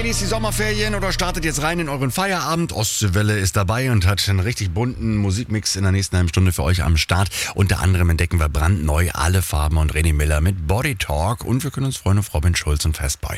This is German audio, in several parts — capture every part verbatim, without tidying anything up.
genießt die Sommerferien oder startet jetzt rein in euren Feierabend. Ostseewelle ist dabei und hat einen richtig bunten Musikmix in der nächsten halben Stunde für euch am Start. Unter anderem entdecken wir brandneu Alle Farben und René Miller mit Body Talk. Und wir können uns freuen auf Robin Schulz und Fastboy.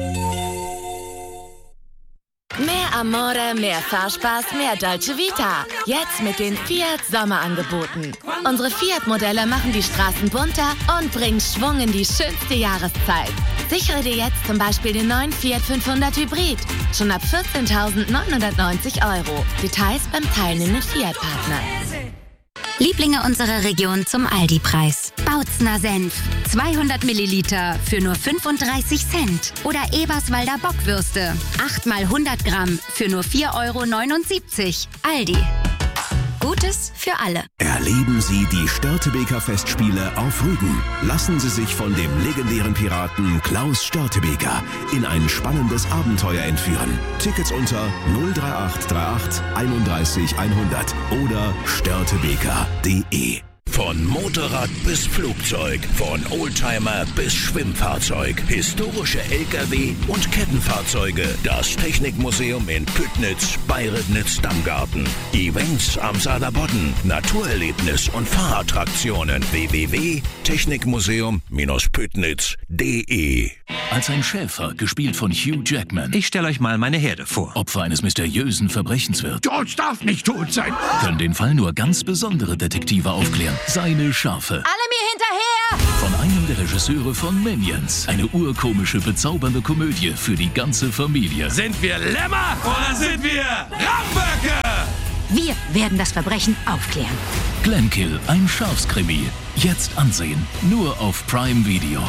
Mehr Amore, mehr Fahrspaß, mehr Dolce Vita. Jetzt mit den Fiat Sommerangeboten. Unsere Fiat-Modelle machen die Straßen bunter und bringen Schwung in die schönste Jahreszeit. Sichere dir jetzt zum Beispiel den neuen Fiat fünfhundert Hybrid. Schon ab vierzehntausendneunhundertneunzig Euro. Details beim teilnehmenden Fiat-Partner. Lieblinge unserer Region zum Aldi-Preis. Bautzner Senf, zweihundert Milliliter für nur fünfunddreißig Cent. Oder Eberswalder Bockwürste, acht mal hundert Gramm für nur vier Euro neunundsiebzig. Aldi. Gutes für alle. Erleben Sie die Störtebeker Festspiele auf Rügen. Lassen Sie sich von dem legendären Piraten Klaus Störtebeker in ein spannendes Abenteuer entführen. Tickets unter null drei acht drei acht einunddreißig hundert oder störtebeker punkt de. Von Motorrad bis Flugzeug, von Oldtimer bis Schwimmfahrzeug, historische L K W und Kettenfahrzeuge. Das Technikmuseum in Püttnitz bei Ribnitz-Dammgarten. Events am Saarlandbodden, Naturerlebnis und Fahrattraktionen. w w w punkt technikmuseum Püttnitz punkt de. Als ein Schäfer, gespielt von Hugh Jackman. Ich stelle euch mal meine Herde vor. Opfer eines mysteriösen Verbrechens wird. George darf nicht tot sein. Können den Fall nur ganz besondere Detektive aufklären. Seine Schafe. Alle mir hinterher! Von einem der Regisseure von Minions. Eine urkomische, bezaubernde Komödie für die ganze Familie. Sind wir Lämmer oder sind wir Raubböcke? Wir werden das Verbrechen aufklären. Glenkill, ein Schafskrimi. Jetzt ansehen. Nur auf Prime Video.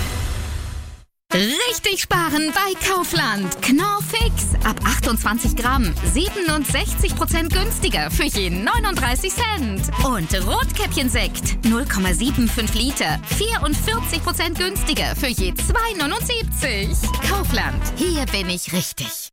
Richtig sparen bei Kaufland. Knorr Fix. Ab achtundzwanzig Gramm. siebenundsechzig Prozent günstiger für jeden neununddreißig Cent. Und Rotkäppchensekt. null Komma fünfundsiebzig Liter. vierundvierzig Prozent günstiger für je zwei neunundsiebzig. Kaufland. Hier bin ich richtig.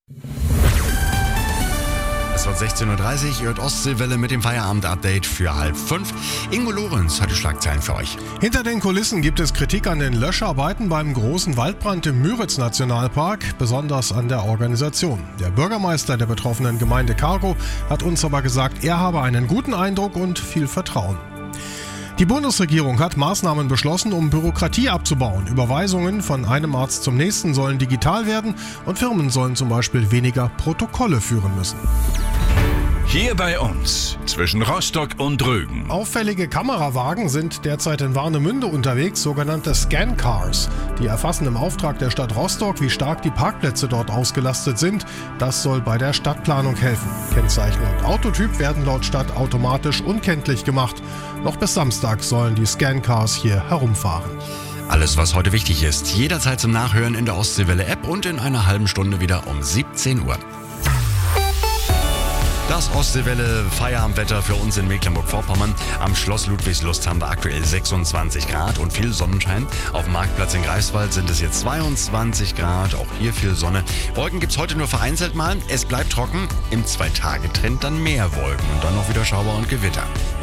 Es wird sechzehn Uhr dreißig, ihr hört Ostseewelle mit dem Feierabend-Update für halb fünf. Ingo Lorenz hat die Schlagzeilen für euch. Hinter den Kulissen gibt es Kritik an den Löscharbeiten beim großen Waldbrand im Müritz-Nationalpark, besonders an der Organisation. Der Bürgermeister der betroffenen Gemeinde Cargo hat uns aber gesagt, er habe einen guten Eindruck und viel Vertrauen. Die Bundesregierung hat Maßnahmen beschlossen, um Bürokratie abzubauen. Überweisungen von einem Arzt zum nächsten sollen digital werden und Firmen sollen zum Beispiel weniger Protokolle führen müssen. Hier bei uns, zwischen Rostock und Rügen. Auffällige Kamerawagen sind derzeit in Warnemünde unterwegs, sogenannte Scan-Cars. Die erfassen im Auftrag der Stadt Rostock, wie stark die Parkplätze dort ausgelastet sind. Das soll bei der Stadtplanung helfen. Kennzeichen und Autotyp werden laut Stadt automatisch unkenntlich gemacht. Noch bis Samstag sollen die Scan-Cars hier herumfahren. Alles, was heute wichtig ist, jederzeit zum Nachhören in der Ostseewelle-App und in einer halben Stunde wieder um siebzehn Uhr. Das Ostseewelle Feierabendwetter für uns in Mecklenburg-Vorpommern. Am Schloss Ludwigslust haben wir aktuell sechsundzwanzig Grad und viel Sonnenschein. Auf dem Marktplatz in Greifswald sind es jetzt zweiundzwanzig Grad, auch hier viel Sonne. Wolken gibt es heute nur vereinzelt mal. Es bleibt trocken, im Zwei-Tage-Trend dann mehr Wolken und dann noch wieder Schauer und Gewitter.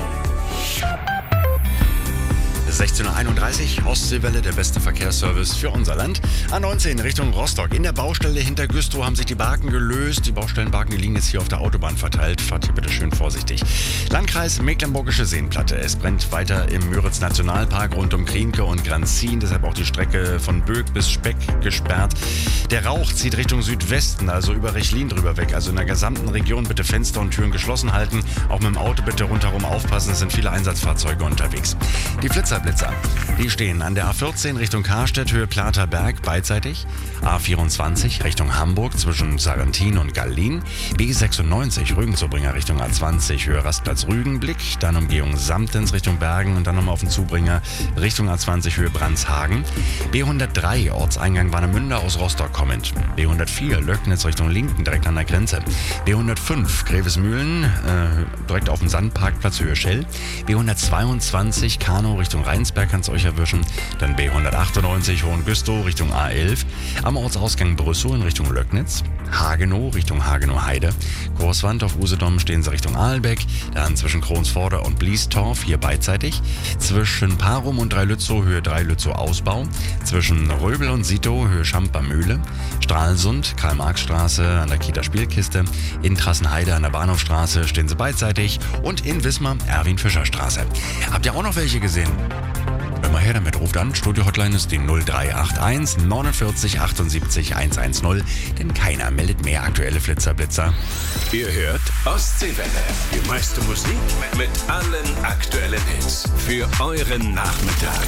sechzehn Uhr einunddreißig, Ostseewelle, der beste Verkehrsservice für unser Land. A neunzehn Richtung Rostock. In der Baustelle hinter Güstrow haben sich die Barken gelöst. Die Baustellenbarken, die liegen jetzt hier auf der Autobahn verteilt. Fahrt hier bitte schön vorsichtig. Landkreis Mecklenburgische Seenplatte. Es brennt weiter im Müritz-Nationalpark rund um Krienke und Granzin. Deshalb auch die Strecke von Böck bis Speck gesperrt. Der Rauch zieht Richtung Südwesten, also über Rechlin drüber weg. Also in der gesamten Region bitte Fenster und Türen geschlossen halten. Auch mit dem Auto bitte rundherum aufpassen. Es sind viele Einsatzfahrzeuge unterwegs. Die Flitzer Blitzer. Die stehen an der A vierzehn Richtung Karstedt, Höhe Platerberg, beidseitig. A vierundzwanzig Richtung Hamburg zwischen Sarrentin und Gallin. B sechsundneunzig Rügen-Zubringer Richtung A zwanzig, Höhe Rastplatz Rügenblick. Dann Umgehung Samtens Richtung Bergen und dann nochmal auf den Zubringer Richtung A zwanzig, Höhe Brandshagen. B hundertdrei Ortseingang Warnemünde aus Rostock kommend. B hundertvier Löcknitz Richtung Linken, direkt an der Grenze. B hundertfünf Grevesmühlen, äh, direkt auf dem Sandparkplatz Höhe Schell. B hundertzweiundzwanzig Kanow Richtung Rhein Rheinsberg kann es euch erwischen. Dann B hundertachtundneunzig Hohengüstow Richtung A elf. Am Ortsausgang Brüssow in Richtung Löcknitz. Hagenow Richtung Hagenow-Heide. Kurswand auf Usedom stehen sie Richtung Aalbeck. Dann zwischen Kronsvorder und Bliestorf hier beidseitig. Zwischen Parum und Dreilützow Höhe Dreilützow Ausbau. Zwischen Röbel und Sitow Höhe Schamper-Mühle. Stralsund, Karl-Marx-Straße an der Kita Spielkiste. In Trassenheide an der Bahnhofstraße stehen sie beidseitig. Und in Wismar Erwin-Fischer-Straße. Habt ihr auch noch welche gesehen? Hör mal her damit, ruft an. Studio-Hotline ist die null drei acht eins neunundvierzig achtundsiebzig hundertzehn. Denn keiner meldet mehr aktuelle Flitzer-Blitzer. Ihr hört Ostseewelle. Die meiste Musik mit allen aktuellen Hits. Für euren Nachmittag.